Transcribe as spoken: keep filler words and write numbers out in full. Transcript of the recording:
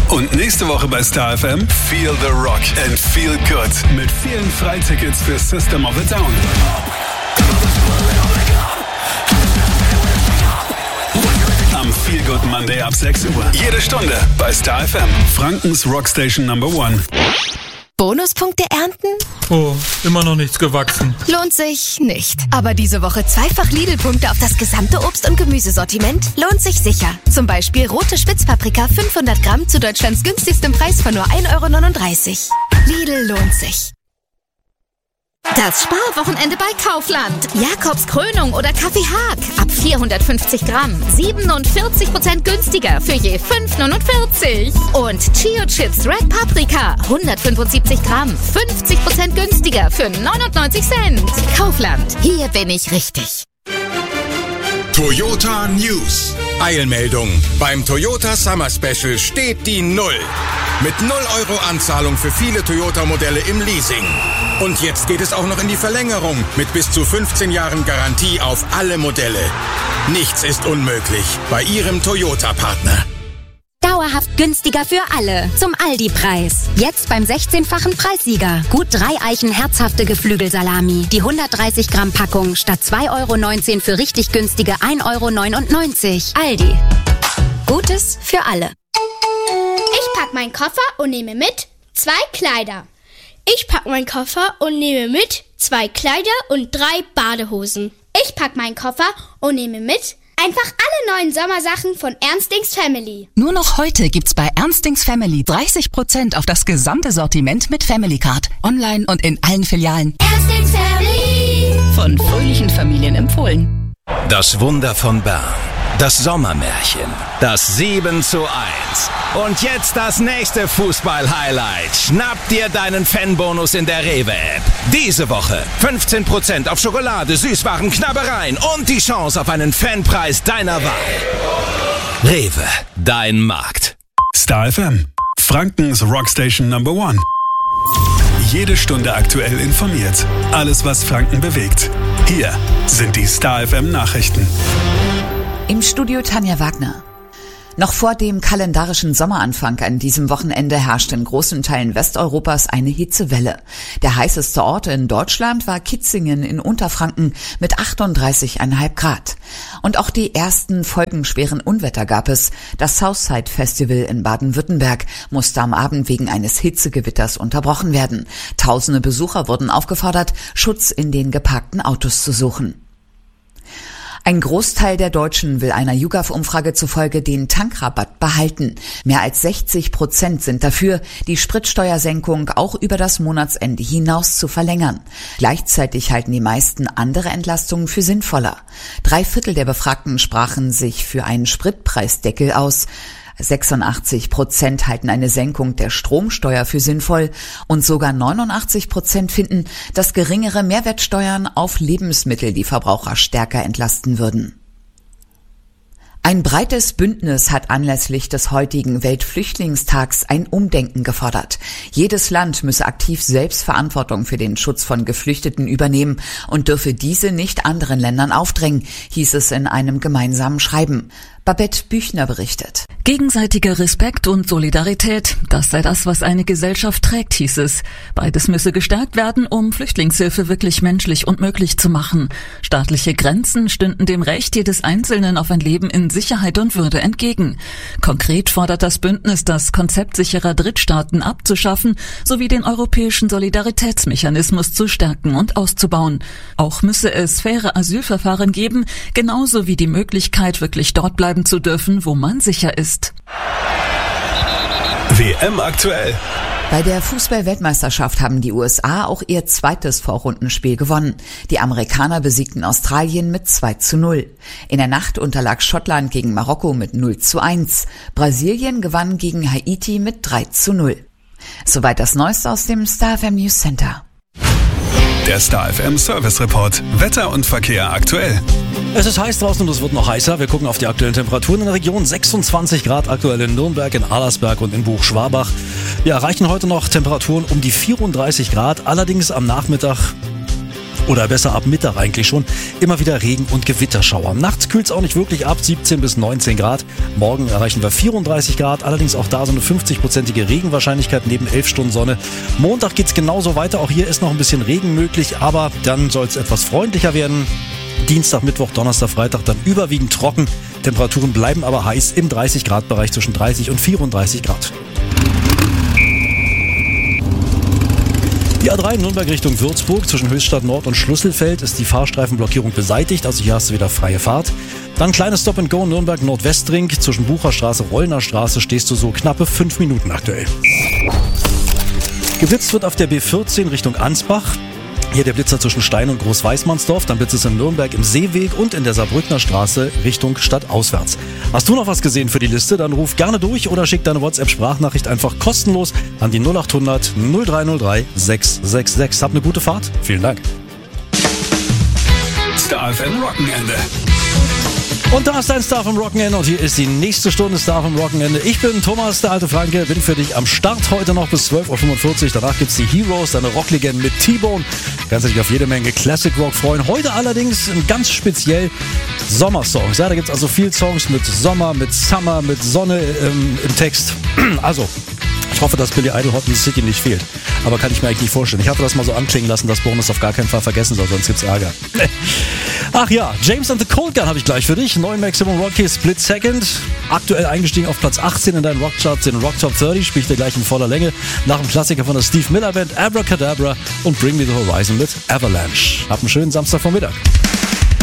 Und nächste Woche bei Star F M Feel the Rock and Feel Good mit vielen Freitickets für System of a Down. Am Feel Good Monday ab sechs Uhr. Jede Stunde bei Star F M. Frankens Rockstation Number One. Bonuspunkte ernten? Oh, immer noch nichts gewachsen. Lohnt sich nicht. Aber diese Woche zweifach Lidl-Punkte auf das gesamte Obst- und Gemüsesortiment lohnt sich sicher. Zum Beispiel rote Spitzpaprika fünfhundert Gramm zu Deutschlands günstigstem Preis von nur ein Euro neununddreißig. Lidl lohnt sich. Das Sparwochenende bei Kaufland. Jakobs Krönung oder Kaffee Haag. Ab vierhundertfünfzig Gramm. siebenundvierzig Prozent günstiger für je fünf neunundvierzig. Und Chio Chips Red Paprika. hundertfünfundsiebzig Gramm. fünfzig Prozent günstiger für neunundneunzig Cent. Kaufland. Hier bin ich richtig. Toyota News. Eilmeldung. Beim Toyota Summer Special steht die Null. Mit null Euro Anzahlung für viele Toyota-Modelle im Leasing. Und jetzt geht es auch noch in die Verlängerung mit bis zu fünfzehn Jahren Garantie auf alle Modelle. Nichts ist unmöglich bei Ihrem Toyota-Partner. Dauerhaft günstiger für alle. Zum Aldi-Preis. Jetzt beim sechzehnfachen Preissieger. Gut drei Eichen herzhafte Geflügelsalami. Die hundertdreißig Gramm Packung statt zwei Euro neunzehn für richtig günstige ein Euro neunundneunzig. Aldi. Gutes für alle. Ich pack meinen Koffer und nehme mit zwei Kleider. Ich pack meinen Koffer und nehme mit zwei Kleider und drei Badehosen. Ich pack meinen Koffer und nehme mit einfach alle neuen Sommersachen von Ernstings Family. Nur noch heute gibt's bei Ernstings Family dreißig Prozent auf das gesamte Sortiment mit Family Card. Online und in allen Filialen. Ernstings Family. Von fröhlichen Familien empfohlen. Das Wunder von Bern. Das Sommermärchen. Das sieben zu eins. Und jetzt das nächste Fußball-Highlight. Schnapp dir deinen Fanbonus in der Rewe-App. Diese Woche fünfzehn Prozent auf Schokolade, Süßwaren, Knabbereien und die Chance auf einen Fanpreis deiner Wahl. Rewe, dein Markt. Star F M. Frankens Rockstation Number One. Jede Stunde aktuell informiert. Alles, was Franken bewegt. Hier sind die Star F M Nachrichten. Im Studio Tanja Wagner. Noch vor dem kalendarischen Sommeranfang an diesem Wochenende herrscht in großen Teilen Westeuropas eine Hitzewelle. Der heißeste Ort in Deutschland war Kitzingen in Unterfranken mit achtunddreißig Komma fünf Grad. Und auch die ersten folgenschweren Unwetter gab es. Das Southside Festival in Baden-Württemberg musste am Abend wegen eines Hitzegewitters unterbrochen werden. Tausende Besucher wurden aufgefordert, Schutz in den geparkten Autos zu suchen. Ein Großteil der Deutschen will einer YouGov-Umfrage zufolge den Tankrabatt behalten. Mehr als sechzig Prozent sind dafür, die Spritsteuersenkung auch über das Monatsende hinaus zu verlängern. Gleichzeitig halten die meisten andere Entlastungen für sinnvoller. Drei Viertel der Befragten sprachen sich für einen Spritpreisdeckel aus. sechsundachtzig Prozent halten eine Senkung der Stromsteuer für sinnvoll und sogar neunundachtzig Prozent finden, dass geringere Mehrwertsteuern auf Lebensmittel die Verbraucher stärker entlasten würden. Ein breites Bündnis hat anlässlich des heutigen Weltflüchtlingstags ein Umdenken gefordert. Jedes Land müsse aktiv selbst Verantwortung für den Schutz von Geflüchteten übernehmen und dürfe diese nicht anderen Ländern aufdrängen, hieß es in einem gemeinsamen Schreiben. Babette Büchner berichtet. Gegenseitiger Respekt und Solidarität, das sei das, was eine Gesellschaft trägt, hieß es. Beides müsse gestärkt werden, um Flüchtlingshilfe wirklich menschlich und möglich zu machen. Staatliche Grenzen stünden dem Recht jedes Einzelnen auf ein Leben in Sicherheit und Würde entgegen. Konkret fordert das Bündnis, das Konzept sicherer Drittstaaten abzuschaffen, sowie den europäischen Solidaritätsmechanismus zu stärken und auszubauen. Auch müsse es faire Asylverfahren geben, genauso wie die Möglichkeit, wirklich dort bleiben zu dürfen, wo man sicher ist. W M aktuell. Bei der Fußball-Weltmeisterschaft haben die U S A auch ihr zweites Vorrundenspiel gewonnen. Die Amerikaner besiegten Australien mit zwei zu null. In der Nacht unterlag Schottland gegen Marokko mit null zu eins. Brasilien gewann gegen Haiti mit drei zu null. Soweit das Neueste aus dem Star F M News Center. Der Star F M Service Report. Wetter und Verkehr aktuell. Es ist heiß draußen und es wird noch heißer. Wir gucken auf die aktuellen Temperaturen in der Region. sechsundzwanzig Grad aktuell in Nürnberg, in Allersberg und in Buchschwabach. Wir erreichen heute noch Temperaturen um die vierunddreißig Grad. Allerdings am Nachmittag Oder besser ab Mittag eigentlich schon, immer wieder Regen- und Gewitterschauer. Nachts kühlt es auch nicht wirklich ab, siebzehn bis neunzehn Grad. Morgen erreichen wir vierunddreißig Grad, allerdings auch da so eine fünfzig-prozentige Regenwahrscheinlichkeit neben elf Stunden Sonne. Montag geht es genauso weiter, auch hier ist noch ein bisschen Regen möglich, aber dann soll es etwas freundlicher werden. Dienstag, Mittwoch, Donnerstag, Freitag dann überwiegend trocken. Temperaturen bleiben aber heiß im dreißig Grad Bereich zwischen dreißig und vierunddreißig Grad. Die A drei Nürnberg Richtung Würzburg zwischen Höchstadt Nord und Schlüsselfeld ist die Fahrstreifenblockierung beseitigt, also hier hast du wieder freie Fahrt. Dann kleines Stop-and-Go Nürnberg Nordwestring zwischen Bucherstraße, Rollner Straße stehst du so knappe fünf Minuten aktuell. Geblitzt wird auf der B vierzehn Richtung Ansbach. Hier der Blitzer zwischen Stein und Großweißmannsdorf, dann blitzt es in Nürnberg im Seeweg und in der Saarbrückner Straße Richtung Stadtauswärts. Hast du noch was gesehen für die Liste? Dann ruf gerne durch oder schick deine WhatsApp-Sprachnachricht einfach kostenlos an die null acht hundert null drei null drei sechs sechs sechs. Hab eine gute Fahrt. Vielen Dank. Star F M Wochenende. Und da ist dein Star vom Wochenende und hier ist die nächste Stunde Star vom Wochenende. Ich bin Thomas, der alte Franke, bin für dich am Start heute noch bis zwölf Uhr fünfundvierzig. Danach gibt's die Heroes, eine Rocklegende mit T-Bone. Kannst du dich auf jede Menge Classic Rock freuen. Heute allerdings ganz speziell Sommersongs. Ja, da gibt's also viel Songs mit Sommer, mit Summer, mit Sonne ähm, im Text. Also, ich hoffe, dass Billy Idol Hot in the City nicht fehlt. Aber kann ich mir eigentlich nicht vorstellen. Ich hatte das mal so anklingen lassen, dass Bonus auf gar keinen Fall vergessen soll, sonst gibt's Ärger. Ach ja, James and the Cold Gun habe ich gleich für dich. Neuen Maximum Rocky Split Second. Aktuell eingestiegen auf Platz achtzehn in deinen Rockcharts, den Rock Top dreißig. Spielt dir gleich in voller Länge. Nach dem Klassiker von der Steve Miller Band, Abracadabra und Bring Me the Horizon mit Avalanche. Hab einen schönen Samstagvormittag.